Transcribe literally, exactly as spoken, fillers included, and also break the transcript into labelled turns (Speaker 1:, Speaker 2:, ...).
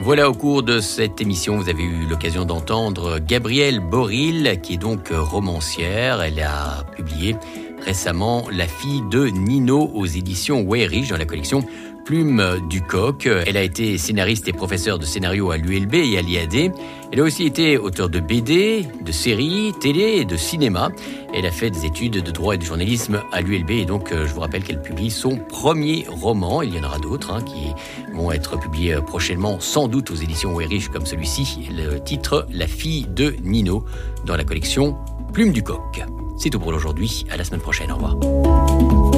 Speaker 1: Voilà, au cours de cette émission, vous avez eu l'occasion d'entendre Gabrielle Boril, qui est donc romancière. Elle a publié récemment La fille de Nino aux éditions Weyriche dans la collection Plume du Coq. Elle a été scénariste et professeure de scénario à l'U L B et à l'I A D. Elle a aussi été auteure de B D, de séries, télé et de cinéma. Elle a fait des études de droit et de journalisme à l'U L B et donc je vous rappelle qu'elle publie son premier roman. Il y en aura d'autres hein, qui vont être publiés prochainement, sans doute aux éditions Weyriche comme celui-ci. Le titre La fille de Nino dans la collection Plume du Coq. C'est tout pour aujourd'hui. À la semaine prochaine. Au revoir.